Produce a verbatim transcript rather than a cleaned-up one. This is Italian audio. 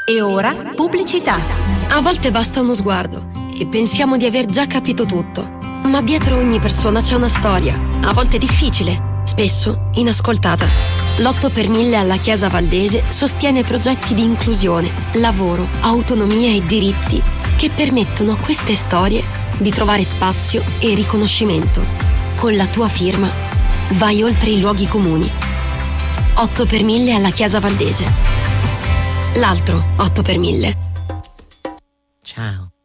E ora pubblicità. A volte basta uno sguardo e pensiamo di aver già capito tutto. Ma dietro ogni persona c'è una storia, a volte difficile, spesso inascoltata. L'otto per mille alla Chiesa Valdese sostiene progetti di inclusione, lavoro, autonomia e diritti che permettono a queste storie di trovare spazio e riconoscimento. Con la tua firma vai oltre i luoghi comuni. otto per mille alla Chiesa Valdese. L'altro otto per mille. Ciao.